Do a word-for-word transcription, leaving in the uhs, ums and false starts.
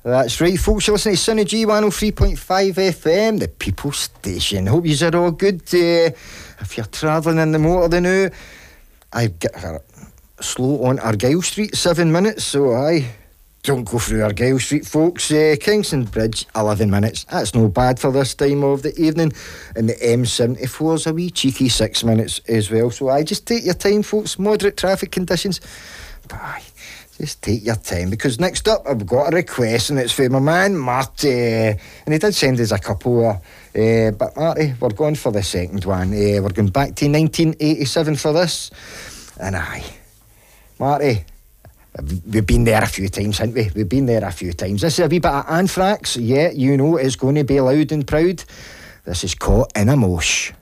That's right, folks. You're listening to Synergy one oh three point five F M, the People Station. Hope you are all good. Uh, if you're travelling in the motor now, I've got her slow on Argyle Street, seven minutes. So I don't go through Argyle Street, folks. Uh, Kingston Bridge, eleven minutes. That's no bad for this time of the evening. And the M seventy-four is a wee cheeky six minutes as well. So I just take your time, folks. Moderate traffic conditions. Bye. Just take your time, because next up I've got a request, and it's for my man Marty, and he did send us a couple uh, uh, but Marty, we're going for the second one. uh, We're going back to nineteen eighty-seven for this. And aye, Marty, we've been there a few times, haven't we? We've been there a few times. This is a wee bit of Anthrax. Yeah, you know it's going to be loud and proud. This is Caught in a Mosh.